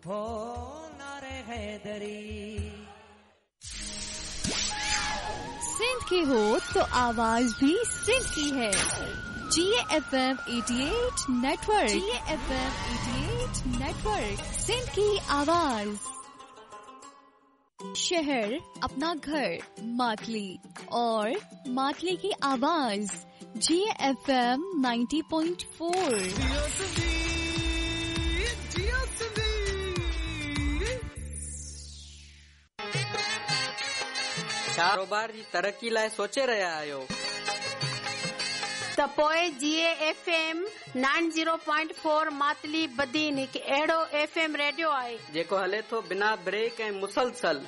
ہو نعرہ حیدری. سندھ کی ہو تو آواز بھی سندھ کی ہے. GFM 88 network. GFM 88 network Sindh کی آواز. شہر اپنا گھر ماتلی اور ماتلی کی آواز GFM 90.4. کاروبار کی ترقی لائے سوچے رہیا آहियो त पोइ GFM 90.4 मातली बदीन हिकु अहिड़ो FM रेडियो आहे जेको हले थो बिना ब्रेक ऐं मुसलसल.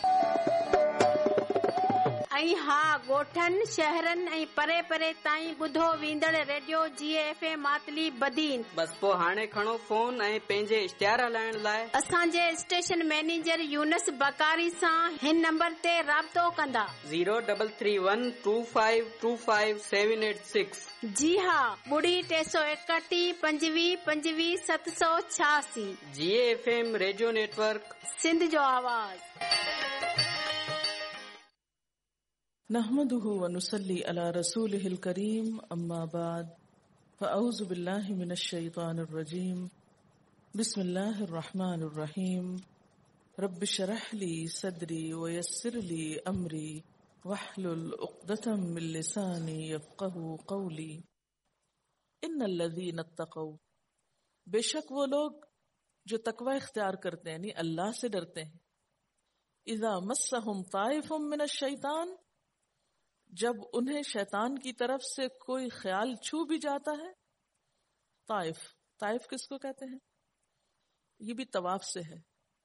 ऐं हा, ॻोठनि शहरनि ऐं परे परे ताईं ॿुधो वेंदड़ रेडियो GFM मातली बदीन. बस पोइ हाणे खणो फोन ऐं पंहिंजे इश्तिहार हलाइण लाइ असांजे स्टेशन मैनेजर यूनस बकारी सां हिन नंबर ते राब्तो कंदा. 0312525786. जी हा, 361 25 25 786. GFM रेडियो नेटवर्क सिंध जो आवाज़. नहमदुहु व नुसल्ली अला रसूलिहिल करीम अम्मा बाद फ़अऊज़ु बिल्लाहि मिनश शैतानिर रजीम. बिस्मिल्लाहिर रहमानिर रहीम. रब्बि श्रह ली सदरी व यस्सिर ली अमरी वहलुल उक़दतम मिन लिसानी यफ़क़हू क़ौली. इन्नल लज़ीना इत्तक़ौ, बेशक वो लोग जो तकवा इख्तियार करते हैं, यानी अल्लाह से डरते हैं. इज़ा मस्सहुम ताइफ़ुम मिनश शैतान, जब उन्हें शैतान की तरफ से कोई ख्याल छू भी जाता है. ताइफ, ताइफ किसको कहते हैं? ये भी तवाफ से है.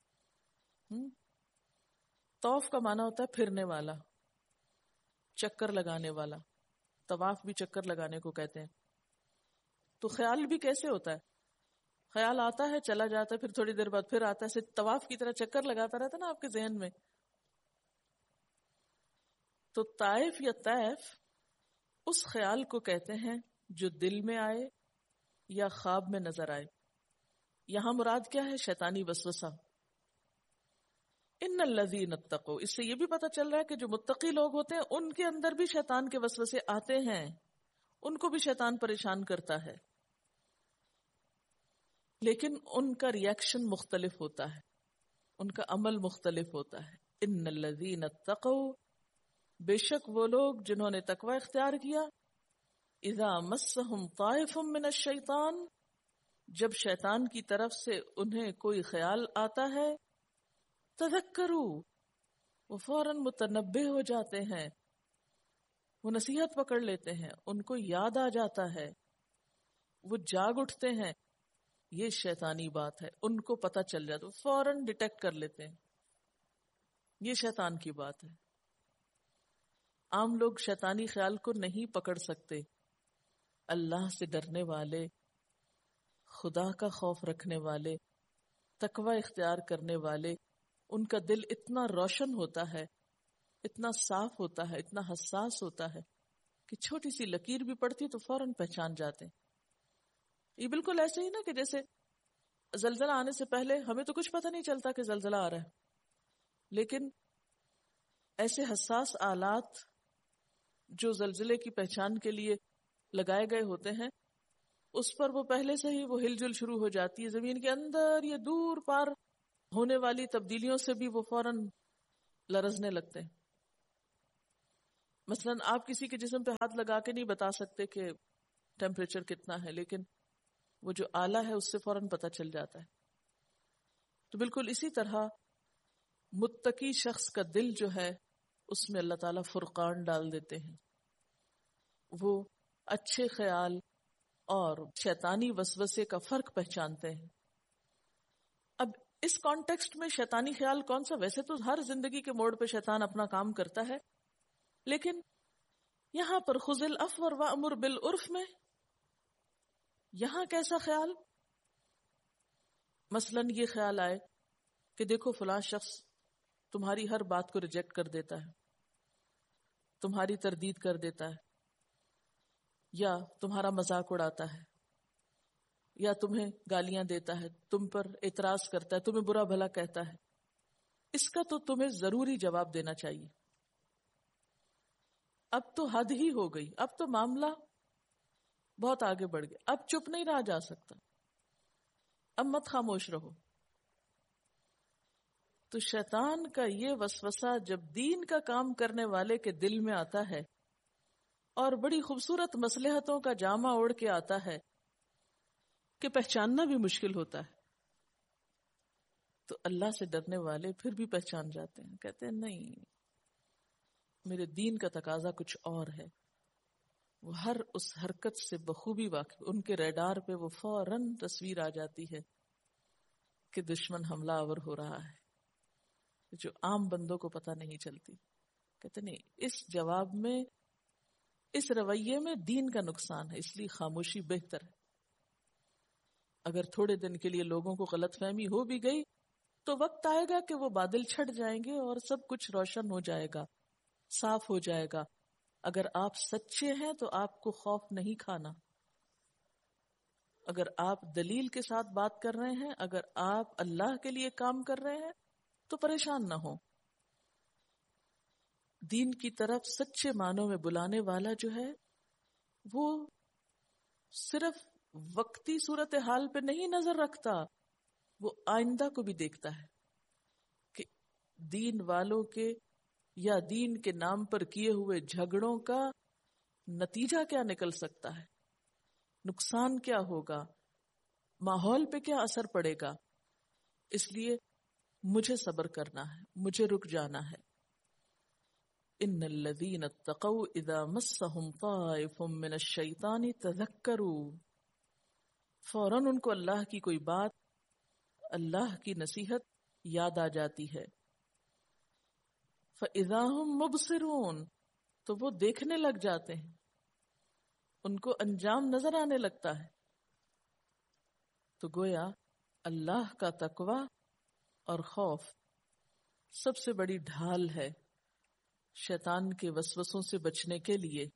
तौफ का माना होता है फिरने वाला, चक्कर लगाने वाला. तवाफ भी चक्कर लगाने को कहते हैं. तो ख्याल भी कैसे होता है? ख्याल आता है, चला जाता है, फिर थोड़ी देर बाद फिर आता है. सिर्फ तवाफ की तरह चक्कर लगाता रहता ना आपके जहन में. तो ताइफ या तैफ उस ख्याल को कहते हैं जो दिल में आए या ख्वाब में नजर आए. यहां मुराद क्या है? शैतानी वसवसा. इन्नल लज़ीना इत्तक़ौ, इससे ये भी पता चल रहा है कि जो मुत्तकी लोग होते हैं उनके अंदर भी शैतान के वसवसे आते हैं, उनको भी शैतान परेशान करता है, लेकिन उनका रिएक्शन मुख्तलिफ होता है, उनका अमल मुख्तलिफ होता है. इन्नल लज़ीना इत्तक़ौ, बेशक वो लोग जिन्होंने तकवा इख्तियार किया. इज़ा मस्सहुम ताइफुम मिनश शैतान, जब शैतान की तरफ से उन्हें कोई ख्याल आता है. तज़क्करू, वो फौरन मुतनब्बे हो जाते हैं, वो नसीहत पकड़ लेते हैं, उनको याद आ जाता है, वो जाग उठते हैं. ये शैतानी बात है, उनको पता चल जाता, फौरन डिटेक्ट कर लेते हैं ये शैतान की बात है. आम लोग शैतानी ख्याल को नहीं पकड़ सकते. अल्लाह से डरने वाले, खुदा का खौफ रखने वाले, तकवा इख्तियार करने वाले, उनका दिल इतना रोशन होता है, इतना साफ होता है, इतना हसास होता है कि छोटी सी लकीर भी पड़ती तो फौरन पहचान जाते हैं. ये बिल्कुल ऐसे ही ना कि जैसे जलजला आने से पहले हमें तो कुछ पता नहीं चलता कि जलजला आ रहा है, लेकिन ऐसे हसास आलात जो जलजले की पहचान के लिए लगाए गए होते हैं, उस पर वो पहले से ही वो हिलजुल शुरू हो जाती है. जमीन के अंदर या दूर पार होने वाली तब्दीलियों से भी वो फौरन लरजने लगते हैं. मसलन आप किसी के जिस्म पे हाथ लगा के नहीं बता सकते कि टेम्परेचर कितना है, लेकिन वो जो आला है उससे फौरन पता चल जाता है. तो बिल्कुल इसी तरह मुत्तकी शख्स का दिल जो है उसमें अल्लाह ताला फुरकान डाल देते हैं. वो अच्छे ख्याल और शैतानी वसवसे का फर्क पहचानते हैं. अब इस कॉन्टेक्स्ट में शैतानी ख्याल कौन सा? वैसे तो हर जिंदगी के मोड़ पे शैतान अपना काम करता है, लेकिन यहां पर खुजिल अफ़्व व अमुर बिल उर्फ में यहां कैसा ख्याल? मसलन ये ख्याल आए कि देखो फलां शख्स तुम्हारी हर बात को रिजेक्ट कर देता है, तुम्हारी तरदीद कर देता है, या तुम्हारा मजाक उड़ाता है, یا تمہیں گالیاں دیتا ہے، تم پر اعتراض کرتا ہے، تمہیں برا بھلا کہتا ہے، اس کا تو تمہیں ضروری جواب دینا چاہیے. اب تو حد ہی ہو گئی، اب تو معاملہ بہت آگے بڑھ گیا، اب چپ نہیں رہا جا سکتا، اب مت خاموش رہو. تو شیطان کا یہ وسوسہ جب دین کا کام کرنے والے کے دل میں آتا ہے اور بڑی خوبصورت مصلحتوں کا جامہ اوڑھ کے آتا ہے کہ پہچاننا بھی مشکل ہوتا ہے، تو اللہ سے ڈرنے والے پھر بھی پہچان جاتے ہیں، کہتے ہیں نہیں، میرے دین کا تقاضا کچھ اور ہے. وہ ہر اس حرکت سے بخوبی واقف، ان کے ریڈار پہ وہ فوراً تصویر آ جاتی ہے کہ دشمن حملہ آور ہو رہا ہے، جو عام بندوں کو پتہ نہیں چلتی. کہتے نہیں، اس جواب میں، اس رویے میں دین کا نقصان ہے، اس لیے خاموشی بہتر ہے. اگر تھوڑے دن کے لیے لوگوں کو غلط فہمی ہو بھی گئی تو وقت آئے گا کہ وہ بادل چھٹ جائیں گے اور سب کچھ روشن ہو جائے گا، صاف ہو جائے گا. اگر آپ سچے ہیں تو آپ کو خوف نہیں کھانا. اگر آپ دلیل کے ساتھ بات کر رہے ہیں، اگر آپ اللہ کے لیے کام کر رہے ہیں تو پریشان نہ ہو. دین کی طرف سچے معنوں میں بلانے والا جو ہے وہ صرف وقتی صورتحال پہ نہیں نظر رکھتا، وہ آئندہ کو بھی دیکھتا ہے کہ دین والوں کے یا دین کے نام پر کیے ہوئے جھگڑوں کا نتیجہ کیا نکل سکتا ہے، نقصان کیا ہوگا، ماحول پہ کیا اثر پڑے گا. اس لیے مجھے صبر کرنا ہے، مجھے رک جانا ہے. ان الذین اتقوا اذا مسهم طائف من الشیطان تذکروا، فوراً ان کو اللہ کی کوئی بات، اللہ کی نصیحت یاد آ جاتی ہے. فَإِذَا هُمْ مُبْصِرُونَ، تو وہ دیکھنے لگ جاتے ہیں، ان کو انجام نظر آنے لگتا ہے. تو گویا اللہ کا تقوی اور خوف سب سے بڑی ڈھال ہے شیطان کے وسوسوں سے بچنے کے لیے،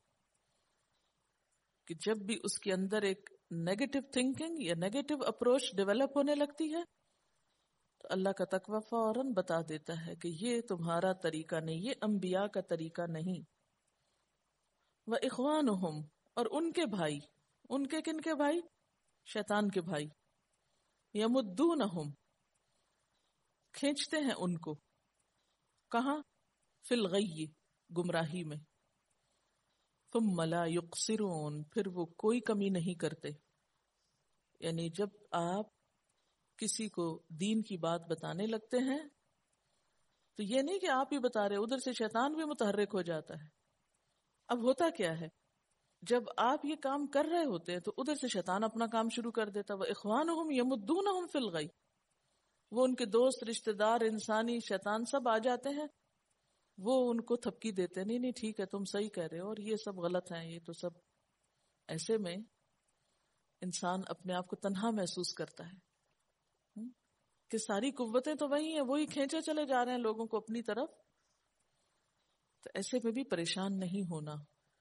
کہ جب بھی اس کے اندر ایک نیگیٹو تھنکنگ یا نیگیٹو اپروچ ڈیولپ ہونے لگتی ہے تو اللہ کا تقوی فوراً بتا دیتا ہے کہ یہ تمہارا طریقہ نہیں، یہ انبیاء کا طریقہ نہیں. وَإِخْوَانُهُمْ، اور ان کے بھائی، ان کے کن کے بھائی؟ شیطان کے بھائی. يَمُدُّونَهُمْ، کھینچتے ہیں ان کو، کہاں؟ فِي الْغَيِّ، گمراہی میں. ثُمَّ لَا يُقْصِرُونَ، پھر وہ کوئی کمی نہیں کرتے. یعنی جب آپ کسی کو دین کی بات بتانے لگتے ہیں تو یہ نہیں کہ آپ ہی بتا رہے، ادھر سے شیطان بھی متحرک ہو جاتا ہے. اب ہوتا کیا ہے، جب آپ یہ کام کر رہے ہوتے ہیں تو ادھر سے شیطان اپنا کام شروع کر دیتا. وَإِخْوَانُهُمْ يَمُدُّونَهُمْ فِي الْغَيِّ، وہ ان کے دوست، رشتہ دار، انسانی شیطان سب آ جاتے ہیں، وہ ان کو تھپکی دیتے ہیں، نہیں نہیں ٹھیک ہے تم صحیح کہہ رہے ہو اور یہ سب غلط ہیں، یہ تو سب. ایسے میں انسان اپنے آپ کو تنہا محسوس کرتا ہے کہ ساری قوتیں تو وہی ہیں، وہی کھینچے چلے جا رہے ہیں لوگوں کو اپنی طرف. تو ایسے میں بھی پریشان نہیں ہونا.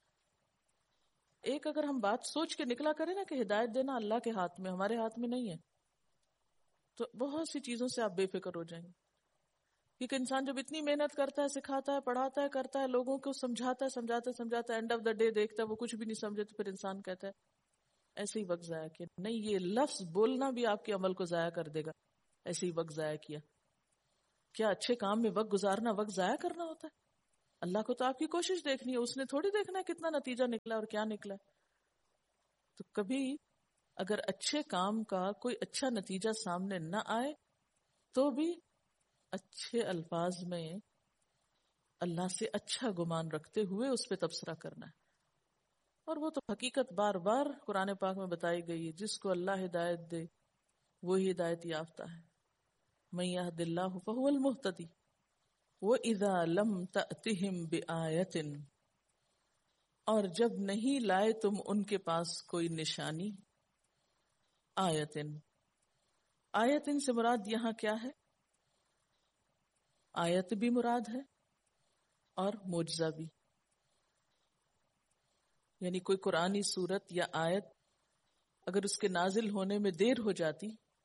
ایک اگر ہم بات سوچ کے نکلا کریں نا کہ ہدایت دینا اللہ کے ہاتھ میں، ہمارے ہاتھ میں نہیں ہے، تو بہت سی چیزوں سے آپ بے فکر ہو جائیں گے. کیونکہ انسان جب اتنی محنت کرتا ہے، سکھاتا ہے، پڑھاتا ہے، کرتا ہے، لوگوں کو سمجھاتا ہے، سمجھاتا ہے، اینڈ آف دا ڈے دیکھتا ہے وہ کچھ بھی نہیں سمجھے، تو پھر انسان کہتا ہے ایسے ہی وقت ضائع کیا. نہیں، یہ لفظ بولنا بھی آپ کے عمل کو ضائع کر دے گا. ایسے ہی وقت ضائع کیا. کیا اچھے کام میں وقت گزارنا وقت ضائع کرنا ہوتا ہے؟ اللہ کو تو آپ کی کوشش دیکھنی ہے، اس نے تھوڑی دیکھنا ہے کتنا نتیجہ نکلا اور کیا نکلا. تو کبھی اگر اچھے کام کا کوئی اچھا نتیجہ سامنے نہ آئے تو بھی اچھے الفاظ میں اللہ سے اچھا گمان رکھتے ہوئے اس پہ تبصرہ کرنا ہے. اور وہ تو حقیقت بار بار قرآن پاک میں بتائی گئی ہے، جس کو اللہ ہدایت دے وہی ہدایت یافتہ ہے. من یہد اللہ فہو المہتدی وَإِذَا لَمْ تَأْتِهِمْ بِآیَةٍ، اور جب نہیں لائے تم ان کے پاس کوئی نشانی. آیتن، آیتن سے مراد یہاں کیا ہے؟ آیت بھی مراد ہے اور معجزہ بھی. یعنی کوئی قرآنی صورت یا آیت اگر اس کے نازل ہونے میں دیر ہو جاتی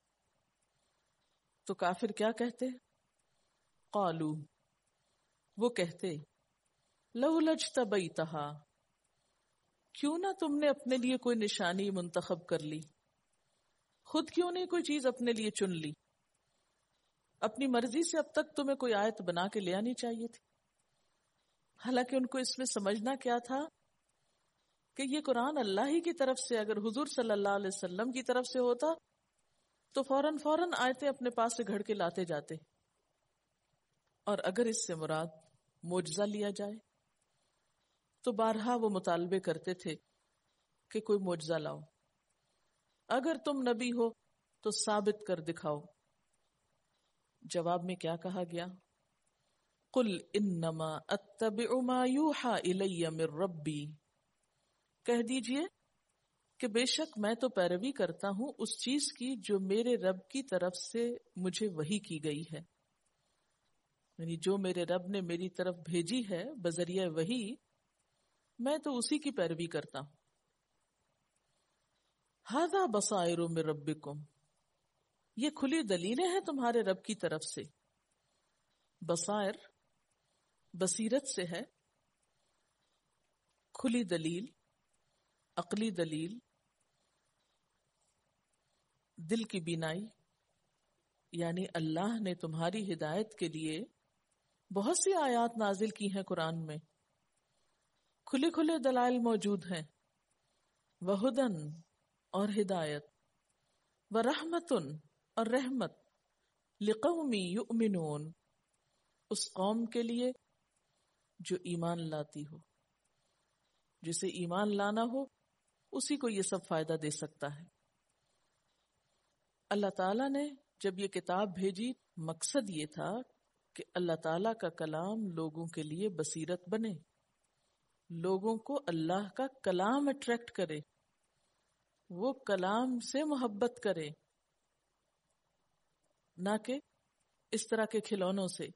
تو کافر کیا کہتے؟ قالو، وہ کہتے لولا اجتبیتہا، کیوں نہ تم نے اپنے لیے کوئی نشانی منتخب کر لی، خود کیوں نہیں کوئی چیز اپنے لیے چن لی، اپنی مرضی سے اب تک تمہیں کوئی آیت بنا کے لے آنی چاہیے تھی۔ حالانکہ ان کو اس میں سمجھنا کیا تھا کہ یہ قرآن اللہ ہی کی طرف سے، اگر حضور صلی اللہ علیہ وسلم کی طرف سے ہوتا تو فوراً آیتیں اپنے پاس سے گھڑ کے لاتے جاتے، اور اگر اس سے مراد معجزہ لیا جائے تو بارہا وہ مطالبے کرتے تھے کہ کوئی معجزہ لاؤ، اگر تم نبی ہو تو ثابت کر دکھاؤ۔ جواب میں کیا کہا گیا؟ قل انما اتبع ما یوحى الی من ربی، کہہ دیجئے کہ بے شک میں تو پیروی کرتا ہوں اس چیز کی جو میرے رب کی طرف سے مجھے وحی کی گئی ہے، یعنی جو میرے رب نے میری طرف بھیجی ہے بذریعہ وحی، میں تو اسی کی پیروی کرتا ہوں۔ ھذا بصائر من ربکم، یہ کھلی دلیلیں ہیں تمہارے رب کی طرف سے۔ بصائر بصیرت سے ہے، کھلی دلیل، عقلی دلیل، دل کی بینائی، یعنی اللہ نے تمہاری ہدایت کے لیے بہت سی آیات نازل کی ہیں قرآن میں، کھلے کھلے دلائل موجود ہیں، وہدن اور ہدایت، ورحمتن اور رحمت، لقوم یؤمنون اس قوم کے لیے جو ایمان لاتی ہو، جسے ایمان لانا ہو اسی کو یہ سب فائدہ دے سکتا ہے۔ اللہ تعالیٰ نے جب یہ کتاب بھیجی مقصد یہ تھا کہ اللہ تعالیٰ کا کلام لوگوں کے لیے بصیرت بنے، لوگوں کو اللہ کا کلام اٹریکٹ کرے، وہ کلام سے محبت کرے، نہ کہ اس طرح کے کھلونوں سے۔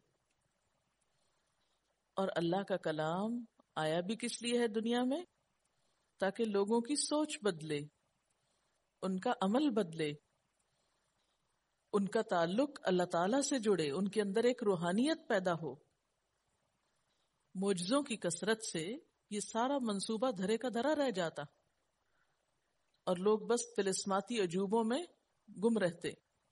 اور اللہ کا کلام آیا بھی کس لیے ہے دنیا میں؟ تاکہ لوگوں کی سوچ بدلے، ان کا عمل بدلے، ان کا تعلق اللہ تعالیٰ سے جڑے، ان کے اندر ایک روحانیت پیدا ہو۔ معجزوں کی کثرت سے یہ سارا منصوبہ دھرے کا دھرا رہ جاتا اور لوگ بس طلسماتی عجوبوں میں گم رہتے۔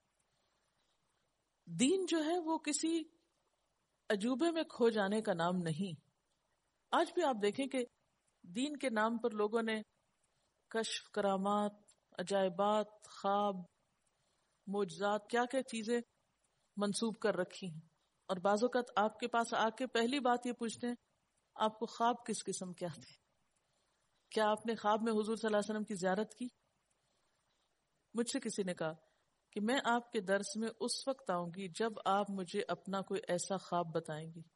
دین جو ہے وہ کسی عجوبے میں کھو جانے کا نام نہیں۔ آج بھی آپ دیکھیں کہ دین کے نام پر لوگوں نے کشف، کرامات، عجائبات، خواب، معجزات، کیا کیا چیزیں منسوب کر رکھی ہیں، اور بعض اوقات آپ کے پاس آ کے پہلی بات یہ پوچھتے ہیں آپ کو خواب کس قسم کیا تھے؟ کیا آپ نے خواب میں حضور صلی اللہ علیہ وسلم کی زیارت کی؟ مجھ سے کسی نے کہا کہ میں آپ کے درس میں اس وقت آؤں گی جب آپ مجھے اپنا کوئی ایسا خواب بتائیں گی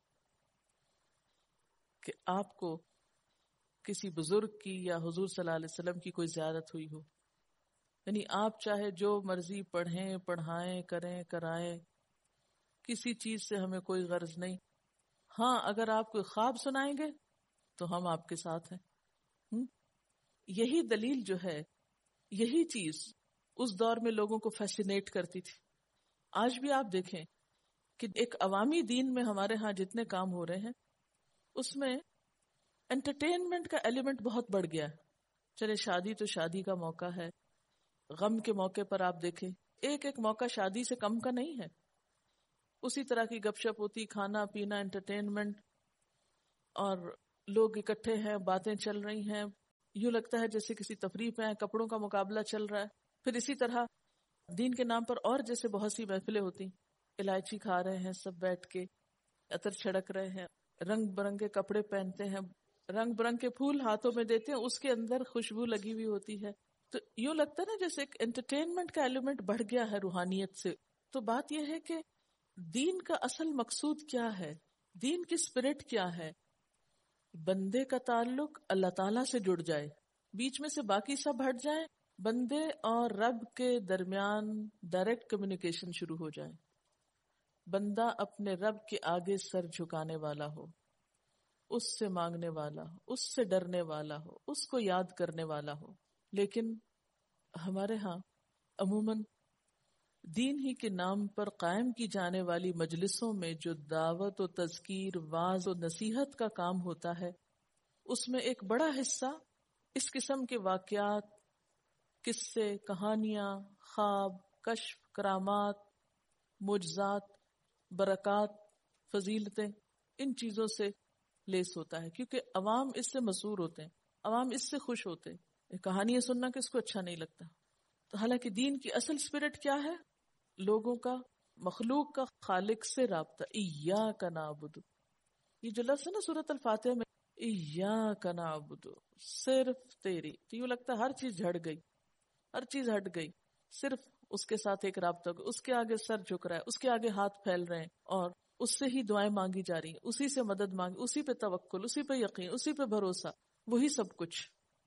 کہ آپ کو کسی بزرگ کی یا حضور صلی اللہ علیہ وسلم کی کوئی زیارت ہوئی ہو۔ یعنی آپ چاہے جو مرضی پڑھیں، پڑھائیں، کریں، کرائیں، کسی چیز سے ہمیں کوئی غرض نہیں، ہاں اگر آپ کوئی خواب سنائیں گے تو ہم آپ کے ساتھ ہیں۔ یہی دلیل جو ہے، یہی چیز اس دور میں لوگوں کو فیسینیٹ کرتی تھی۔ آج بھی آپ دیکھیں کہ ایک عوامی دین میں ہمارے ہاں جتنے کام ہو رہے ہیں اس میں انٹرٹینمنٹ کا ایلیمنٹ بہت بڑھ گیا ہے۔ چلے شادی تو شادی کا موقع ہے، غم کے موقع پر آپ دیکھیں ایک ایک موقع شادی سے کم کا نہیں ہے، اسی طرح کی گپ شپ ہوتی، کھانا پینا، انٹرٹینمنٹ، اور لوگ اکٹھے ہیں، باتیں چل رہی ہیں، یوں لگتا ہے جیسے کسی تفریح پہ ہیں، کپڑوں کا مقابلہ چل رہا ہے۔ پھر اسی طرح دین کے نام پر اور جیسے بہت سی محفلیں ہوتی، الائچی کھا رہے ہیں سب بیٹھ کے، عطر چھڑک رہے ہیں، رنگ برنگے کپڑے پہنتے ہیں، رنگ برنگ کے پھول ہاتھوں میں دیتے ہیں، اس کے اندر خوشبو لگی ہوئی ہوتی ہے، تو یوں لگتا ہے نا جیسے ایک انٹرٹینمنٹ کا ایلیمنٹ بڑھ گیا ہے روحانیت سے۔ تو بات یہ ہے کہ دین کا اصل مقصود کیا ہے، دین کی اسپرٹ کیا ہے؟ بندے کا تعلق اللہ تعالیٰ سے جڑ جائے، بیچ میں سے باقی سب ہٹ جائیں، بندے اور رب کے درمیان ڈائریکٹ کمیونیکیشن شروع ہو جائے، بندہ اپنے رب کے آگے سر جھکانے والا ہو، اس سے مانگنے والا ہو، اس سے ڈرنے والا ہو، اس کو یاد کرنے والا ہو۔ لیکن ہمارے ہاں عموماً دین ہی کے نام پر قائم کی جانے والی مجلسوں میں جو دعوت و تذکیر، واعظ و نصیحت کا کام ہوتا ہے، اس میں ایک بڑا حصہ اس قسم کے واقعات، قصے، کہانیاں، خواب، کشف، کرامات، معجزات، برکات، فضیلتیں، ان چیزوں سے لیس ہوتا ہے، کیونکہ عوام اس سے مسرور ہوتے ہیں، عوام اس سے خوش ہوتے ہیں۔ کہانیاں سننا کس کو اچھا نہیں لگتا؟ تو حالانکہ دین کی اصل اسپرٹ کیا ہے؟ لوگوں کا مخلوق کا خالق سے رابطہ۔ ایاک نعبد، یہ جو لفظ ہے نا سورۃ الفاتحہ میں، ایاک نعبد، صرف تیری، تو یوں لگتا ہے ہر چیز جھڑ گئی، ہر چیز ہٹ گئی، صرف اس کے ساتھ ایک رابطہ، اس کے آگے سر جھک رہا ہے، اس کے آگے ہاتھ پھیل رہے ہیں، اور اس سے ہی دعائیں مانگی جا رہی ہیں، اسی سے مدد مانگی، اسی پہ توکل، اسی پہ یقین، اسی پہ بھروسہ، وہی سب کچھ۔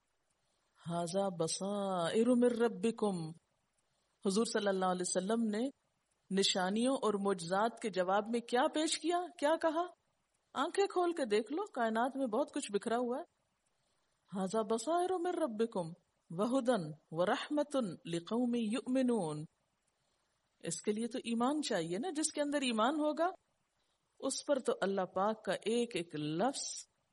ھذا بصائر من ربکم، حضور صلی اللہ علیہ وسلم نے نشانیوں اور معجزات کے جواب میں کیا پیش کیا؟ کیا کہا؟ آنکھیں کھول کے دیکھ لو، کائنات میں بہت کچھ بکھرا ہوا ہے۔ ھذا بصائر من ربکم وہدی ورحمۃ لقوم یؤمنون، اس کے لیے تو ایمان چاہیے نا، جس کے اندر ایمان ہوگا اس پر تو اللہ پاک کا ایک ایک لفظ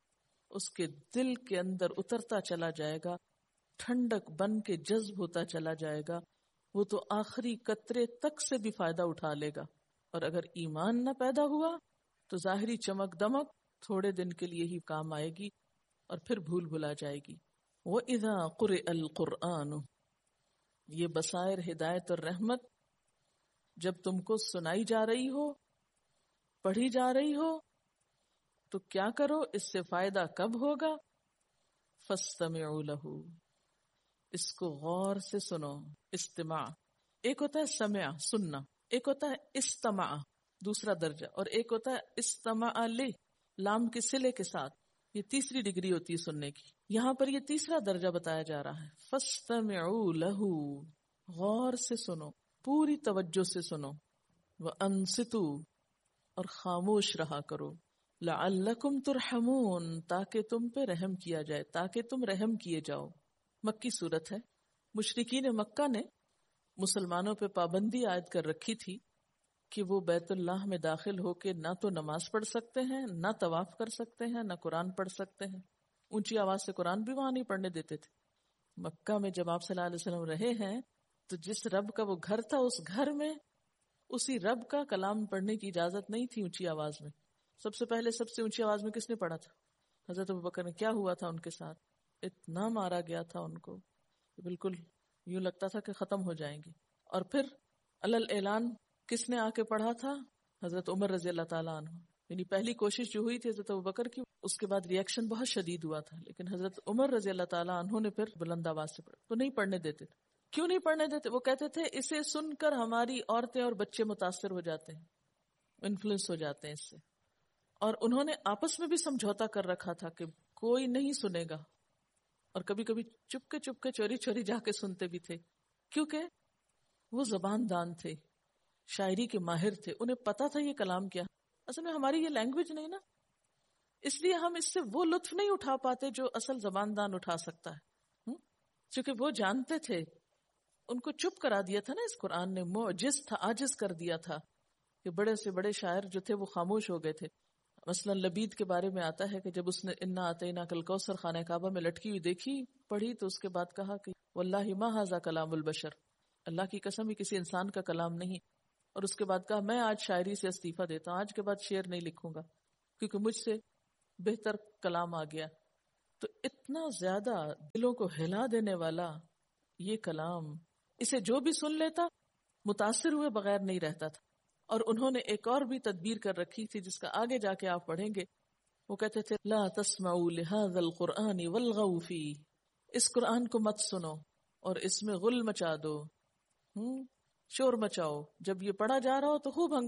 اس کے دل کے اندر اترتا چلا جائے گا، ٹھنڈک بن کے جذب ہوتا چلا جائے گا، وہ تو آخری قطرے تک سے بھی فائدہ اٹھا لے گا۔ اور اگر ایمان نہ پیدا ہوا تو ظاہری چمک دمک تھوڑے دن کے لیے ہی کام آئے گی اور پھر بھول بھلا جائے گی۔ وَإِذَا قُرِئَ الْقُرْآنُ، یہ بصائر ہدایت اور رحمت جب تم کو سنائی جا رہی ہو، پڑھی جا رہی ہو، تو کیا کرو؟ اس سے فائدہ کب ہوگا؟ فَاسْتَمِعُوا لَهُ، اس کو غور سے سنو۔ استماع، ایک ہوتا ہے سمع سننا، ایک ہوتا ہے استماع دوسرا درجہ، اور ایک ہوتا ہے استماع لام کے صلے کے ساتھ، یہ تیسری ڈگری ہوتی ہے سننے کی۔ یہاں پر یہ تیسرا درجہ بتایا جا رہا ہے، فَاسْتَمِعُوا لَهُ، غور سے سنو، پوری توجہ سے سنو، وَأَنصِتُوا، اور خاموش رہا کرو، لَعَلَّكُمْ تُرْحَمُونَ، تاکہ تم پہ رحم کیا جائے، تاکہ تم رحم کیے جاؤ۔ مکی صورت ہے۔ مشرکین مکہ نے مسلمانوں پہ پابندی عائد کر رکھی تھی کہ وہ بیت اللہ میں داخل ہو کے نہ تو نماز پڑھ سکتے ہیں، نہ طواف کر سکتے ہیں، نہ قرآن پڑھ سکتے ہیں، اونچی آواز سے قرآن بھی وہاں نہیں پڑھنے دیتے تھے۔ مکہ میں جب آپ صلی اللہ علیہ وسلم رہے ہیں تو جس رب کا وہ گھر تھا، اس گھر میں اسی رب کا کلام پڑھنے کی اجازت نہیں تھی اونچی آواز میں۔ سب سے پہلے سب سے اونچی آواز میں کس نے پڑھا تھا؟ حضرت ابوبکر نے۔ کیا ہوا تھا ان کے ساتھ؟ اتنا مارا گیا تھا ان کو، بالکل یوں لگتا تھا کہ ختم ہو جائیں گے۔ اور پھر علل اعلان کس نے آ کے پڑھا تھا؟ حضرت عمر رضی اللہ تعالیٰ عنہ۔ یعنی پہلی کوشش جو ہوئی تھی حضرت ابوبکر کی، اس کے بعد ریئیکشن بہت شدید ہوا تھا، لیکن حضرت عمر رضی اللہ تعالیٰ عنہ نے پھر بلند آواز سے پڑھا، تو نہیں پڑھنے دیتے تھے۔ کیوں نہیں پڑھنے دیتے؟ وہ کہتے تھے اسے سن کر ہماری عورتیں اور بچے متاثر ہو جاتے ہیں، انفلوئنس ہو جاتے ہیں اس سے۔ اور انہوں نے آپس میں بھی سمجھوتا کر رکھا تھا کہ کوئی نہیں سنے گا، اور کبھی کبھی چپ کے چوری چوری جا کے سنتے بھی تھے، کیونکہ وہ زبان دان تھے، شاعری کے ماہر تھے، انہیں پتا تھا یہ کلام کیا۔ اصل میں ہماری یہ لینگویج نہیں نا، اس لیے ہم اس سے وہ لطف نہیں اٹھا پاتے جو اصل زبان دان اٹھا سکتا ہے، کیونکہ وہ جانتے تھے۔ ان کو چپ کرا دیا تھا نا اس قرآن نے، معجز تھا، عاجز کر دیا تھا، کہ بڑے سے بڑے شاعر جو تھے وہ خاموش ہو گئے تھے۔ مثلا لبید کے بارے میں آتا ہے کہ جب اس نے انا اعطیناک الکوثر خانہ کعبہ میں لٹکی ہوئی دیکھی، پڑھی، تو اس کے بعد کہا کہ واللہ ما ھذا کلام البشر، اللہ کی قسم یہ کسی انسان کا کلام نہیں۔ اور اس کے بعد کہا میں آج شاعری سے استعفیٰ دیتا ہوں، آج کے بعد شعر نہیں لکھوں گا کیونکہ مجھ سے بہتر کلام آ گیا۔ تو اتنا زیادہ دلوں کو ہلا دینے والا یہ کلام، اسے جو بھی سن لیتا متاثر ہوئے بغیر نہیں رہتا تھا۔ اور انہوں نے ایک اور بھی تدبیر کر رکھی تھی جس کا آگے جا کے آپ پڑھیں گے۔ وہ کہتے تھے لا تسمعوا لهذا القرآن والغوا فيه، اس قرآن کو مت سنو اور اس میں غل مچا دو، شور مچاؤ، جب یہ پڑھا جا رہا ہو تو خوب